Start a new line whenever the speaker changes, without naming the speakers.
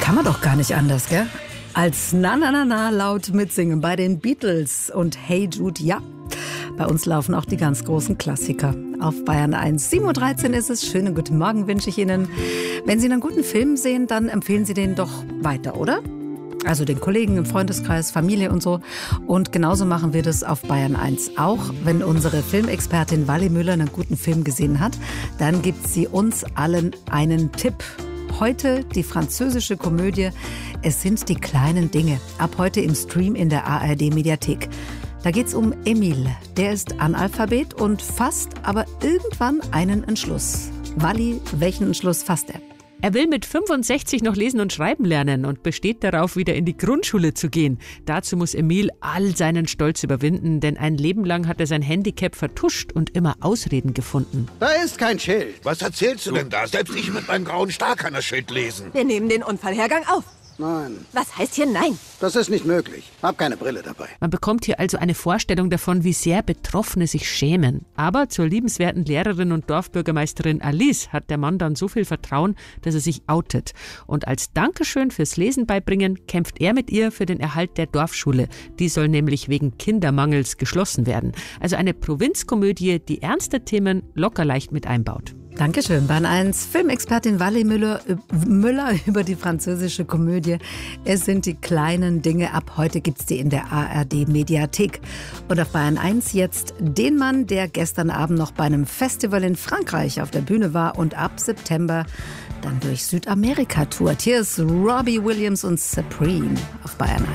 kann man doch gar nicht anders, gell? Als Na Na Na Na laut mitsingen bei den Beatles und Hey Jude, ja. Bei uns laufen auch die ganz großen Klassiker. Auf Bayern 1, 7:13 Uhr ist es. Schönen guten Morgen wünsche ich Ihnen. Wenn Sie einen guten Film sehen, dann empfehlen Sie den doch weiter, oder? Also den Kollegen im Freundeskreis, Familie und so. Und genauso machen wir das auf Bayern 1 auch. Wenn unsere Filmexpertin Wally Müller einen guten Film gesehen hat, dann gibt sie uns allen einen Tipp. Heute die französische Komödie Es sind die kleinen Dinge. Ab heute im Stream in der ARD-Mediathek. Da geht's um Emile. Der ist Analphabet und fasst aber irgendwann einen Entschluss. Wally, welchen Entschluss fasst er?
Er will mit 65 noch lesen und schreiben lernen und besteht darauf, wieder in die Grundschule zu gehen. Dazu muss Emile all seinen Stolz überwinden, denn ein Leben lang hat er sein Handicap vertuscht und immer Ausreden gefunden.
Da ist kein Schild.
Was erzählst du denn da? Selbst ich mit meinem grauen Star kann das Schild lesen.
Wir nehmen den Unfallhergang auf.
Nein,
Was heißt hier nein?
das ist nicht möglich. Hab keine Brille dabei.
Man bekommt hier also eine Vorstellung davon, wie sehr Betroffene sich schämen. Aber zur liebenswerten Lehrerin und Dorfbürgermeisterin Alice hat der Mann dann so viel Vertrauen, dass er sich outet. Und als Dankeschön fürs Lesen beibringen, kämpft er mit ihr für den Erhalt der Dorfschule. Die soll nämlich wegen Kindermangels geschlossen werden. Also eine Provinzkomödie, die ernste Themen locker leicht mit einbaut.
Dankeschön. Bahn 1, Filmexpertin Wally Müller über die französische Komödie Es sind die kleinen Dinge. Ab heute gibt's die in der ARD-Mediathek. Und auf Bayern 1 jetzt den Mann, der gestern Abend noch bei einem Festival in Frankreich auf der Bühne war und ab September dann durch Südamerika tourt. Hier ist Robbie Williams und Supreme auf Bayern 1.